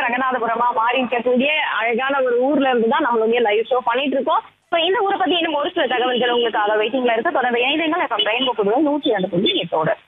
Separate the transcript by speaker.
Speaker 1: ரங்கநாதபுரமா மாறி இருக்கக்கூடிய அழகான ஒரு ஊர்ல இருந்து தான் நம்மளுடைய லைவ் ஷோ பண்ணிட்டு இருக்கோம். இப்போ இந்த ஊரை பத்தி இன்னும் ஒரு சில தகவல்கள் உங்களுக்காக வெயிட்டிங்ல இருக்கு. தொடர்ந்து இணைந்தீங்கள். ரெயின்போ புதுவை 102.8.